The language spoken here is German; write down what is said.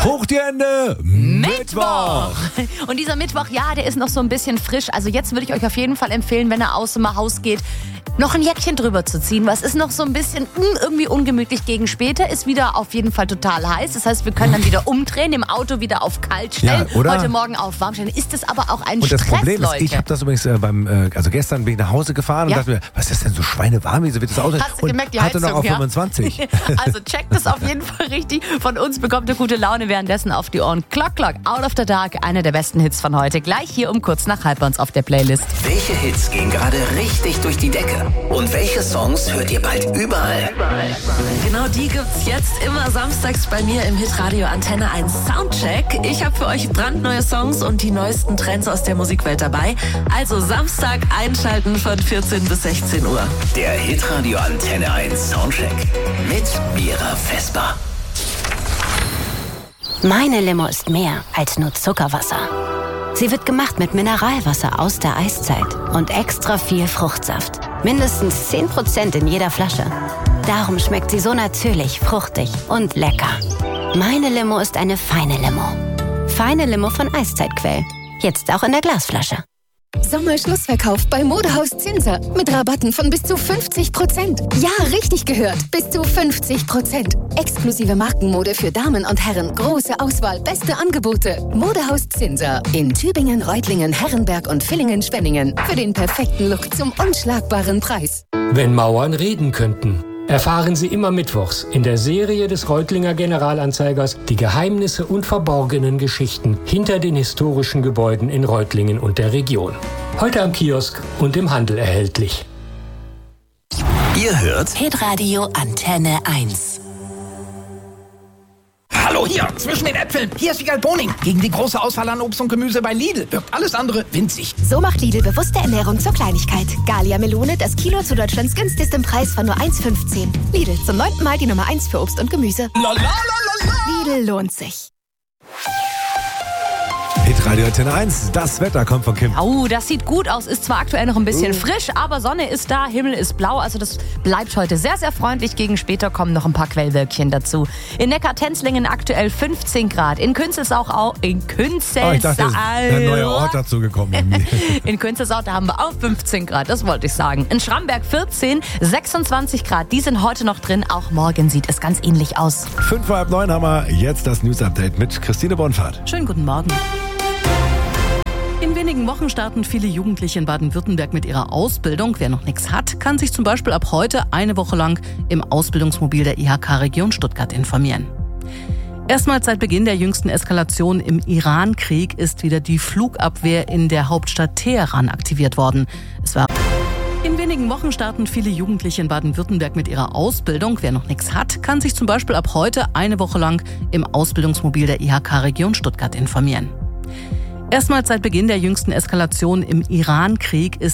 Hoch die Hände! Mittwoch! Und dieser Mittwoch, ja, der ist noch so ein bisschen frisch. Also jetzt würde ich euch auf jeden Fall empfehlen, wenn ihr aus dem Haus geht, noch ein Jäckchen drüber zu ziehen, weil es ist noch so ein bisschen irgendwie ungemütlich gegen später, ist wieder auf jeden Fall total heiß. Das heißt, wir können dann wieder umdrehen, im Auto wieder auf kalt stellen, Ja, oder? heute Morgen auf warm stellen. Ist das aber auch ein Und das Stress, Problem ist, Leute? ich habe das übrigens also gestern bin ich nach Hause gefahren und dachte mir, was ist denn so schweinewarm, wieso wird das Auto? Hast du gemerkt, die und hatte noch Heizung, auf ja? 25. Also checkt das auf jeden Fall richtig. Von uns bekommt ihr gute Laune währenddessen auf die Ohren. Clock, Clock, Out of the Dark, einer der besten Hits von heute. Gleich hier um kurz nach halb bei uns auf der Playlist. Welche Hits gehen gerade richtig durch die Decke? Und welche Songs hört ihr bald überall? Genau die gibt's jetzt immer samstags bei mir im Hitradio Antenne 1 Soundcheck. Ich habe für euch brandneue Songs und die neuesten Trends aus der Musikwelt dabei. Also Samstag einschalten von 14 bis 16 Uhr. Der Hitradio Antenne 1 Soundcheck mit Mira Vesper. Meine Limo ist mehr als nur Zuckerwasser. Sie wird gemacht mit Mineralwasser aus der Eiszeit und extra viel Fruchtsaft. Mindestens 10% in jeder Flasche. Darum schmeckt sie so natürlich, fruchtig und lecker. Meine Limo ist eine feine Limo. Feine Limo von Eiszeitquell. Jetzt auch in der Glasflasche. Sommerschlussverkauf bei Modehaus Zinser mit Rabatten von bis zu 50%. Ja, richtig gehört. Bis zu 50%. Exklusive Markenmode für Damen und Herren. Große Auswahl, beste Angebote. Modehaus Zinser in Tübingen, Reutlingen, Herrenberg und Villingen-Schwenningen. Für den perfekten Look zum unschlagbaren Preis. Wenn Mauern reden könnten. Erfahren Sie immer mittwochs in der Serie des Reutlinger Generalanzeigers die Geheimnisse und verborgenen Geschichten hinter den historischen Gebäuden in Reutlingen und der Region. Heute am Kiosk und im Handel erhältlich. Ihr hört Hitradio Antenne 1. Hallo hier, zwischen den Äpfeln. Hier ist Wiegald Boning. Gegen die große Auswahl an Obst und Gemüse bei Lidl wirkt alles andere winzig. So macht Lidl bewusste Ernährung zur Kleinigkeit. Gallia Melone, das Kilo zu Deutschlands günstigstem Preis von nur 1,15. Lidl, zum 9. Mal die Nummer 1 für Obst und Gemüse. Lidl lohnt sich. Hitradio Antenne 1, das Wetter kommt von Kim. Oh, das sieht gut aus. Ist zwar aktuell noch ein bisschen frisch, aber Sonne ist da, Himmel ist blau. Also das bleibt heute sehr, sehr freundlich. Gegen später kommen noch ein paar Quellwölkchen dazu. In Neckar-Tenzlingen aktuell 15 Grad. In Künzelsau auch. In Künzelsau. Ich dachte, ein neuer Ort dazu gekommen. In Künzelsau, da haben wir auch 15 Grad. Das wollte ich sagen. In Schramberg 14, 26 Grad. Die sind heute noch drin. Auch morgen sieht es ganz ähnlich aus. 8:05 haben wir jetzt das News-Update mit Christine Bonfahrt. Schönen guten Morgen. In wenigen Wochen starten viele Jugendliche in Baden-Württemberg mit ihrer Ausbildung. Wer noch nichts hat, kann sich zum Beispiel ab heute eine Woche lang im Ausbildungsmobil der IHK-Region Stuttgart informieren. Erstmals seit Beginn der jüngsten Eskalation im Iran-Krieg ist wieder die Flugabwehr in der Hauptstadt Teheran aktiviert worden. In wenigen Wochen starten viele Jugendliche in Baden-Württemberg mit ihrer Ausbildung. Wer noch nichts hat, kann sich zum Beispiel ab heute eine Woche lang im Ausbildungsmobil der IHK-Region Stuttgart informieren. Erstmals seit Beginn der jüngsten Eskalation im Iran-Krieg ist